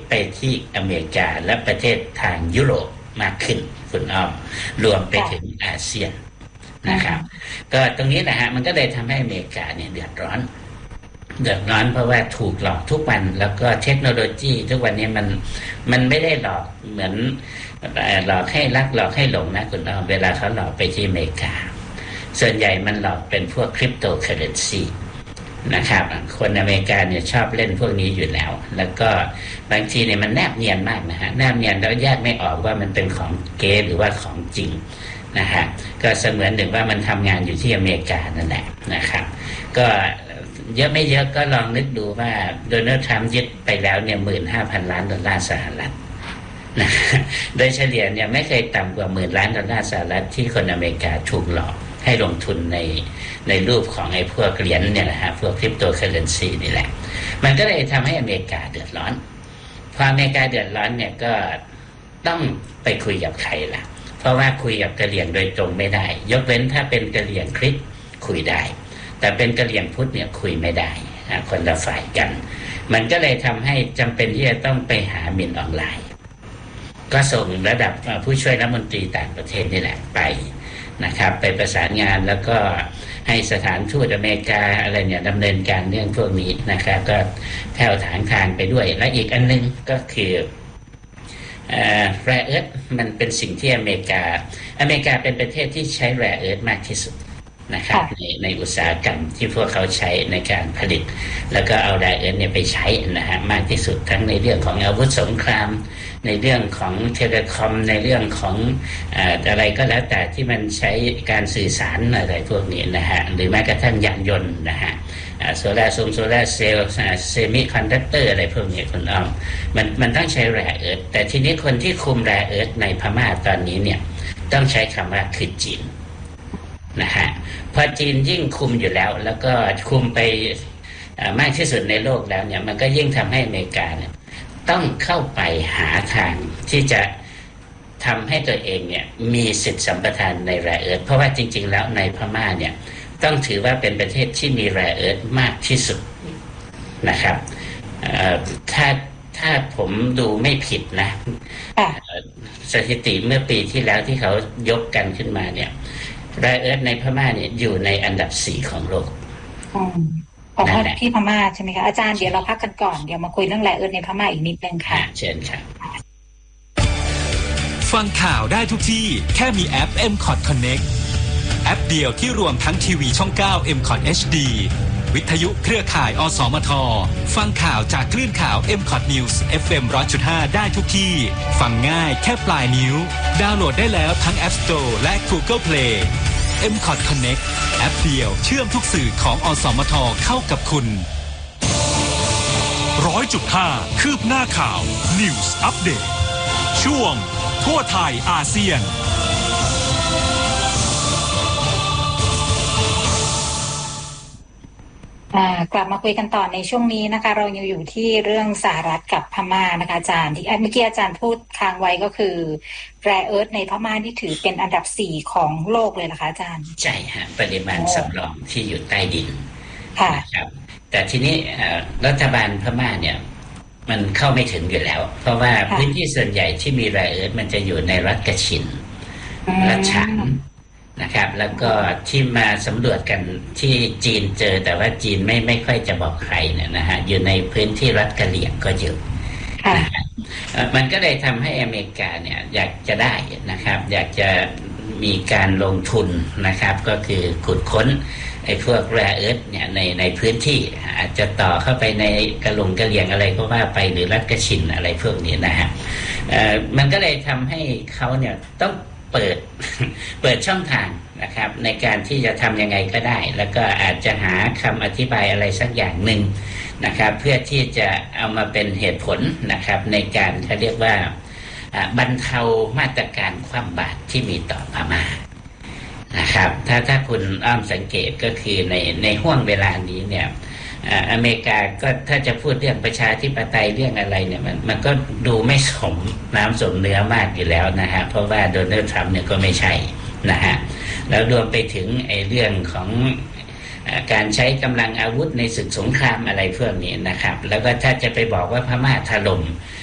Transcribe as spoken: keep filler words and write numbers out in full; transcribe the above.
ไปที่อเมริกาและประเทศทางยุโรปมากขึ้นคุณอ้อมรวมไปถึงอาเซียนนะครับก็ตรงนี้แหละฮะมันก็เลยทำให้อเมริกาเนี่ยเดือดร้อนเดือดร้อนเพราะว่าถูกหลอกทุกวันแล้วก็เทคโนโลยีทุกวันนี้มันมันไม่ได้หลอกเหมือนหลอกให้รักหลอกให้หลงนะคุณอ้อมเวลาเขาหลอกไปที่อเมริกาส่วนใหญ่มันหลอกเป็นพวกคริปโตเคอเรนซีนะครับคนอเมริกาเนี่ยชอบเล่นพวกนี้อยู่แล้วแล้วก็บางทีเนี่ยมันแนบเนียนมากนะฮะแนบเนียนแล้วแยกไม่ออกว่ามันเป็นของเก๊หรือว่าของจริงนะฮะก็เสมือนหนึ่งว่ามันทำงานอยู่ที่อเมริกานั่นแหละนะครับก็เยอะไม่เยอะก็ลองนึกดูว่าโดนัลด์ทรัมป์ยึดไปแล้วเนี่ยหมื่นห้าพันล้านดอลลาร์สหรัฐนะโดยเฉลี่ยเนี่ยไม่เคยต่ำกว่าหมื่นล้านดอลลาร์สหรัฐที่คนอเมริกาถูกหลอกให้ลงทุนในในรูปของไอ้พวกเหรียญเนี่ยแหละฮะพวกคริปโตเคอเรนซีนี่แหละมันก็เลยทำให้อเมริกาเดือดร้อนพออเมริกาเดือดร้อนเนี่ยก็ต้องไปคุยกับใครล่ะเพราะว่าคุยกับกะเหรี่ยงโดยตรงไม่ได้ยกเว้นถ้าเป็นกะเหรี่ยงคริสต์คุยได้แต่เป็นกะเหรี่ยงพุทธเนี่ยคุยไม่ได้คนละฝ่ายกันมันก็เลยทำให้จำเป็นที่จะต้องไปหาหมิ่นออนไลน์ก็ส่งระดับผู้ช่วยรัฐมนตรีต่างประเทศนี่แหละไปนะครับไปประสานงานแล้วก็ให้สถานทูตอเมริกาอะไรเนี่ยดำเนินการเรื่องพวกนี้นะครับก็แผ่วถางทางไปด้วยและอีกอันนึงก็คือแร่เอิร์ธมันเป็นสิ่งที่อเมริกาอเมริกาเป็นประเทศที่ใช้แร่เอิร์ธมากที่สุดนะครับในในอุตสาหกรรมที่พวกเขาใช้ในการผลิตแล้วก็เอาแร่เอิร์ธเนี่ยไปใช้นะฮะมากที่สุดทั้งในเรื่องของอาวุธสงครามในเรื่องของเทเลคอมในเรื่องของอะไรก็แล้วแต่ที่มันใช้การสื่อสารอะไรพวกนี้นะฮะหรือแม้กระทั่งยานยนต์นะฮะโซลาร์ซูมโซลาร์เซลล์เซมิคอนดักเตอร์อะไรพวกนี้คุณอ้อมมันมันต้องใช้แร่เอิร์ธแต่ทีนี้คนที่คุมแร่เอิร์ธในพม่าตอนนี้เนี่ยต้องใช้คำว่าคือจีนนะฮะพอจีนยิ่งคุมอยู่แล้วแล้วก็คุมไปมากที่สุดในโลกแล้วเนี่ยมันก็ยิ่งทำให้อเมริกาเนี่ยต้องเข้าไปหาทางที่จะทำให้ตัวเองเนี่ยมีสิทธิสัมปทานในแร่เอิร์ธเพราะว่าจริงๆแล้วในพม่าเนี่ยต้องถือว่าเป็นประเทศที่มีแร่เอิร์ธมากที่สุดนะครับถ้าถ้าผมดูไม่ผิดนะสถิติเมื่อปีที่แล้วที่เขายกกันขึ้นมาเนี่ยแร่เอิร์ธในพม่าเนี่ยอยู่ในอันดับสี่ของโลกของที่พม่าใช่ไหมคะอาจารย์เดี๋ยวเราพักกันก่อนเดี๋ยวมาคุยเรื่องแร่เอิร์ธในพม่าอีกนิดนึงค่ะเชิญครับฟังข่าวได้ทุกที่แค่มีแอป เอ็ม คอท Connect แอปเดียวที่รวมทั้งทีวีช่องเก้า เอ็ม คอท เอช ดี วิทยุเครือข่ายอสมทฟังข่าวจากคลื่นข่าว เอ็ม คอท News เอฟ เอ็ม หนึ่งร้อยจุดห้า ได้ทุกที่ฟังง่ายแค่ปลายนิ้วดาวน์โหลดได้แล้วทั้ง App Store และ Google Play เอ็ม คอท Connect แอปเดียวเชื่อมทุกสื่อของอสมทเข้ากับคุณ หนึ่งร้อยจุดห้า คืบหน้าข่าว News Update ช่วงทั่วไทยอาเซียนกลับมาคุยกันต่อในช่วงนี้นะคะเรายังอยู่ที่เรื่องสหรัฐกับพม่านะคะอาจารย์ที่เมื่อกี้อาจารย์พูดค้างไว้ก็คือแร่เอิร์ธในพม่าที่ถือเป็นอันดับสี่ของโลกเลยนะคะอาจารย์ใช่ฮะปริมาณสำรองที่อยู่ใต้ดินค่ะครับแต่ทีนี้รัฐบาลพม่าเนี่ยมันเข้าไม่ถึงอยู่แล้วเพราะว่าพื้นที่ส่วนใหญ่ที่มีแร่เอิร์ธมันจะอยู่ในรัฐกะชินรัฐฉานนะครับแล้วก็ที่มาสำรวจกันที่จีนเจอแต่ว่าจีนไม่ไม่ค่อยจะบอกใครเนี่ยนะฮะอยู่ในพื้นที่รัฐกะเหรี่ยงก็เยอะนะมันก็เลยทำให้อเมริกาเนี่ยอยากจะได้นะครับอยากจะมีการลงทุนนะครับก็คือขุดค้นไอ้พวกแร่เอิร์ธเนี่ยในในพื้นที่อาจจะต่อเข้าไปในกะหลงกะเหรี่ยงอะไรก็ว่าไปหรือรัฐกะชินอะไรพวกนี้นะฮะมันก็เลยทำให้เขาเนี่ยต้องเปิดเปิดช่องทางนะครับในการที่จะทำยังไงก็ได้แล้วก็อาจจะหาคำอธิบายอะไรสักอย่างหนึ่งนะครับเพื่อที่จะเอามาเป็นเหตุผลนะครับในการเขาเรียกว่าบรรเทามาตรการคว่ำบาตรที่มีต่อพม่านะครับถ้าถ้าคุณอ้อมสังเกตก็คือในในห่วงเวลานี้เนี่ยอเมริกาก็ถ้าจะพูดเรื่องประชาธิปไตยเรื่องอะไรเนี่ยมันมันก็ดูไม่สมน้ำสมเนื้อมากอยู่แล้วนะฮะเพราะว่าโดนัลด์ทรัมป์เนี่ยก็ไม่ใช่นะฮะแล้วรวมไปถึงไอ้เรื่องของการใช้กำลังอาวุธในศึกสงครามอะไรพวกนี้นะครับแล้วก็ถ้าจะไปบอกว่าพม่าถล่ม